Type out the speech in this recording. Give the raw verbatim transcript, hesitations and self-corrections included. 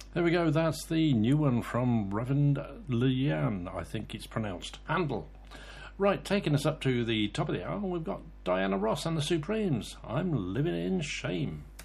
There we go, that's the new one from Reverend Leanne, I think it's pronounced. Handle. Right, taking us up to the top of the hour, we've got Diana Ross and the Supremes. I'm Living in Shame.